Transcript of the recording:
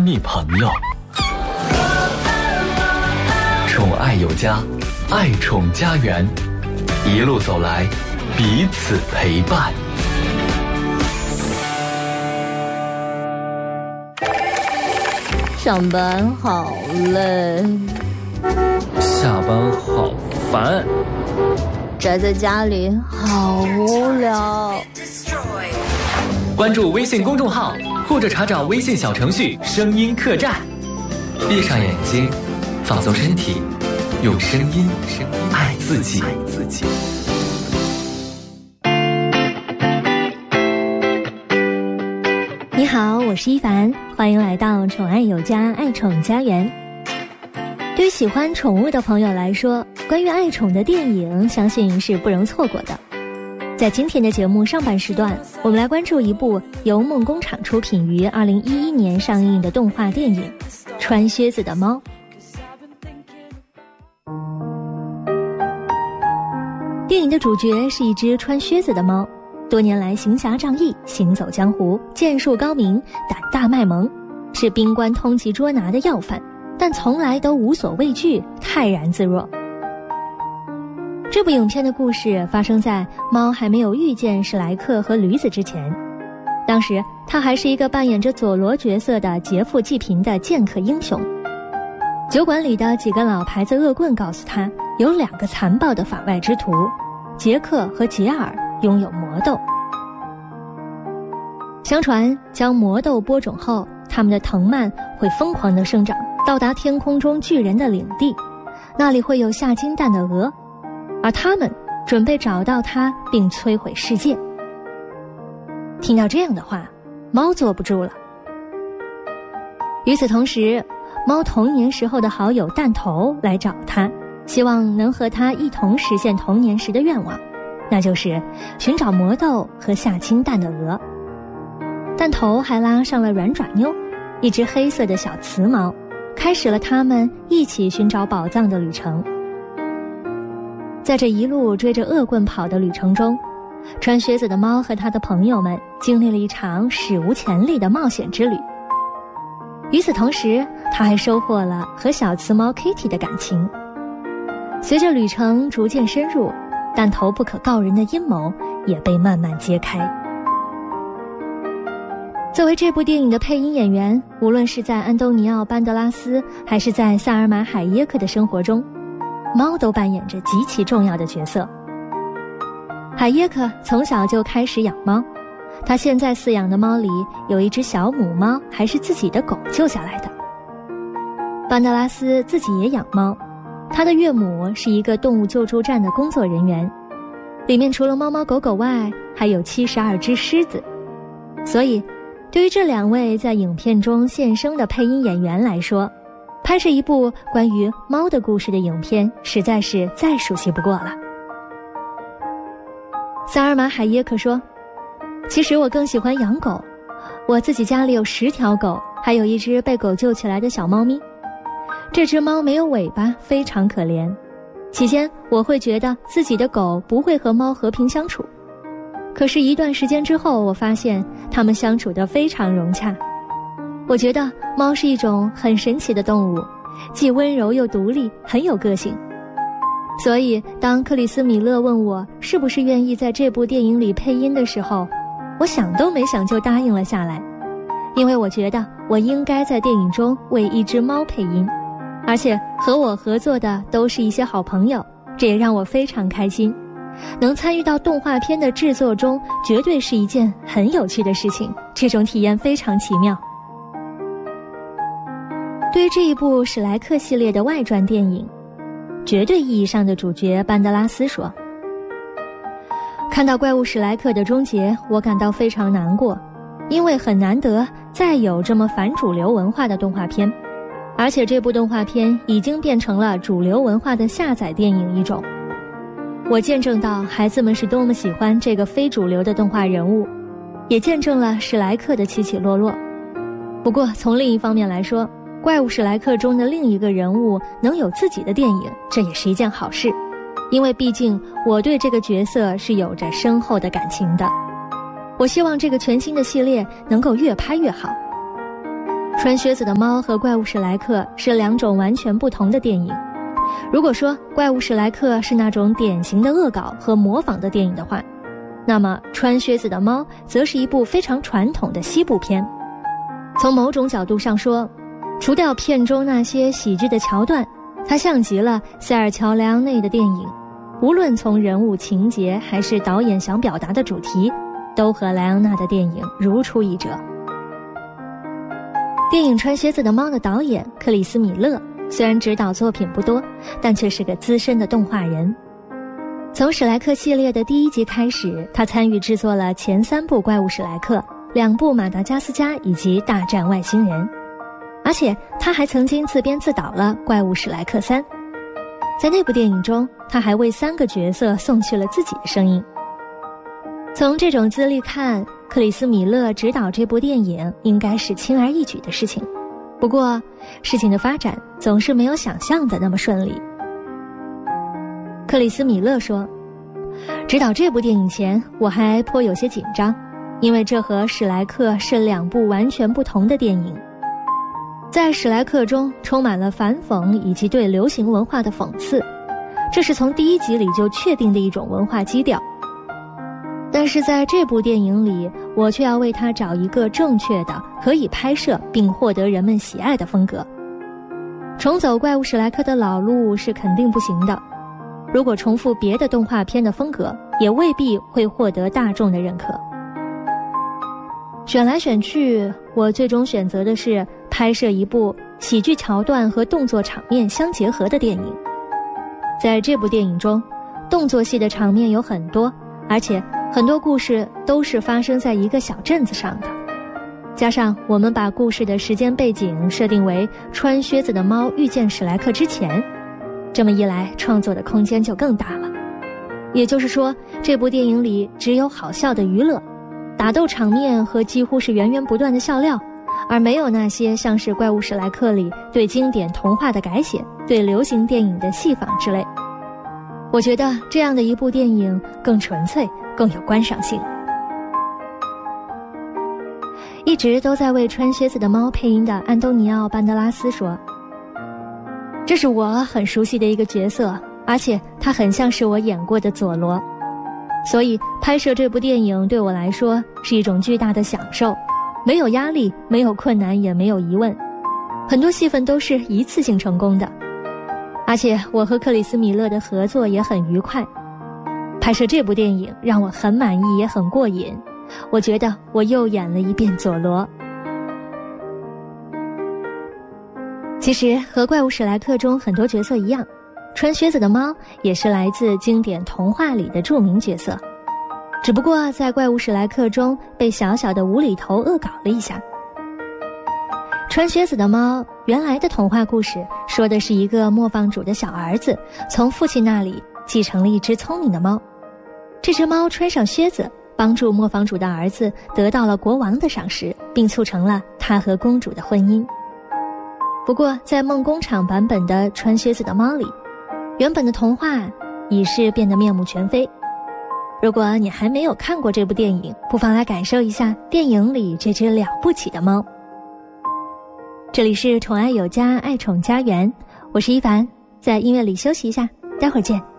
密朋友。宠爱有家，爱宠家园，一路走来，彼此陪伴。 上班好累， 下班好烦， 宅在家里好无聊。 关注微信公众号或者查找微信小程序声音客栈，闭上眼睛，放松身体，用声音爱自己。 你好，我是一凡，欢迎来到宠爱有家爱宠家园。对于喜欢宠物的朋友来说，关于爱宠的电影相信是不容错过的。在今天的节目上半时段，我们来关注一部由梦工厂出品于2011年上映的动画电影《穿靴子的猫》。电影的主角是一只穿靴子的猫，多年来行侠仗义，行走江湖，剑术高明，胆大卖萌，是兵官通缉捉拿的要犯，但从来都无所畏惧，泰然自若。这部影片的故事发生在猫还没有遇见史莱克和驴子之前，当时他还是一个扮演着佐罗角色的劫富济贫的剑客英雄。酒馆里的几个老牌子恶棍告诉他，有2个残暴的法外之徒，杰克和杰尔拥有魔豆。相传将魔豆播种后，它们的藤蔓会疯狂地生长，到达天空中巨人的领地，那里会有下金蛋的鹅，而他们准备找到它并摧毁世界。听到这样的话，猫坐不住了。与此同时，猫童年时候的好友弹头来找它，希望能和它一同实现童年时的愿望，那就是寻找魔豆和下金蛋的鹅。弹头还拉上了软爪妞，一只黑色的小雌猫，开始了他们一起寻找宝藏的旅程。在这一路追着恶棍跑的旅程中，穿靴子的猫和他的朋友们经历了一场史无前例的冒险之旅。与此同时，他还收获了和小雌猫 Kitty 的感情。随着旅程逐渐深入，弹头不可告人的阴谋也被慢慢揭开。作为这部电影的配音演员，无论是在安东尼奥·班德拉斯还是在萨尔玛·海耶克的生活中，猫都扮演着极其重要的角色。海耶克从小就开始养猫，他现在饲养的猫里有一只小母猫还是自己的狗救下来的。班德拉斯自己也养猫，他的岳母是一个动物救助站的工作人员，里面除了猫猫狗狗外，还有72只狮子。所以对于这2位在影片中现身的配音演员来说，拍摄一部关于猫的故事的影片实在是再熟悉不过了。萨尔玛·海耶克说，其实我更喜欢养狗，我自己家里有10条狗，还有一只被狗救起来的小猫咪。这只猫没有尾巴，非常可怜。起先我会觉得自己的狗不会和猫和平相处，可是一段时间之后，我发现它们相处得非常融洽。我觉得猫是一种很神奇的动物，既温柔又独立，很有个性。所以当克里斯·米勒问我是不是愿意在这部电影里配音的时候，我想都没想就答应了下来，因为我觉得我应该在电影中为一只猫配音，而且和我合作的都是一些好朋友，这也让我非常开心。能参与到动画片的制作中，绝对是一件很有趣的事情，这种体验非常奇妙。对于这一部史莱克系列的外传电影，绝对意义上的主角班德拉斯说，看到怪物史莱克的终结，我感到非常难过，因为很难得再有这么反主流文化的动画片，而且这部动画片已经变成了主流文化的下载电影一种。我见证到孩子们是多么喜欢这个非主流的动画人物，也见证了史莱克的起起落落。不过从另一方面来说，怪物史莱克中的另一个人物能有自己的电影，这也是一件好事，因为毕竟我对这个角色是有着深厚的感情的。我希望这个全新的系列能够越拍越好。 穿靴子的猫和怪物史莱克是两种完全不同的电影。如果说怪物史莱克是那种典型的恶搞和模仿的电影的话，那么穿靴子的猫则是一部非常传统的西部片。从某种角度上说，除掉片中那些喜剧的桥段，它像极了塞尔乔莱昂内的电影，无论从人物情节还是导演想表达的主题，都和莱昂纳的电影如出一辙。电影《穿靴子的猫》的导演克里斯·米勒虽然执导作品不多，但却是个资深的动画人。从史莱克系列的第1集开始，他参与制作了前3部怪物史莱克、2部马达加斯加以及大战外星人，而且他还曾经自编自导了怪物史莱克3。在那部电影中，他还为3个角色送去了自己的声音。从这种资历看，克里斯·米勒执导这部电影应该是轻而易举的事情。不过，事情的发展总是没有想象的那么顺利。克里斯·米勒说，执导这部电影前，我还颇有些紧张，因为这和史莱克是2部完全不同的电影。在史莱克中充满了反讽以及对流行文化的讽刺，这是从第1集里就确定的一种文化基调。但是在这部电影里，我却要为他找一个正确的、可以拍摄并获得人们喜爱的风格。重走怪物史莱克的老路是肯定不行的，如果重复别的动画片的风格，也未必会获得大众的认可。选来选去，我最终选择的是拍摄一部喜剧桥段和动作场面相结合的电影。在这部电影中，动作戏的场面有很多，而且很多故事都是发生在一个小镇子上的。加上我们把故事的时间背景设定为穿靴子的猫遇见史莱克之前，这么一来，创作的空间就更大了。也就是说，这部电影里只有好笑的娱乐、打斗场面和几乎是源源不断的笑料，而没有那些像是怪物史莱克里对经典童话的改写、对流行电影的戏仿之类。我觉得这样的一部电影更纯粹，更有观赏性。一直都在为穿靴子的猫配音的安东尼奥·班德拉斯说，这是我很熟悉的一个角色，而且他很像是我演过的佐罗，所以拍摄这部电影对我来说是一种巨大的享受，没有压力，没有困难，也没有疑问，很多戏份都是一次性成功的。而且我和克里斯·米勒的合作也很愉快，拍摄这部电影让我很满意，也很过瘾。我觉得我又演了一遍佐罗。其实和怪物史莱克中很多角色一样，穿靴子的猫也是来自经典童话里的著名角色，只不过在怪物史莱克中被小小的无厘头恶搞了一下。穿靴子的猫原来的童话故事说的是一个磨坊主的小儿子从父亲那里继承了一只聪明的猫，这只猫穿上靴子，帮助磨坊主的儿子得到了国王的赏识，并促成了他和公主的婚姻。不过在梦工厂版本的穿靴子的猫里，原本的童话已是变得面目全非。如果你还没有看过这部电影，不妨来感受一下电影里这只了不起的猫。这里是宠爱有家，爱宠家园，我是一凡，在音乐里休息一下，待会儿见。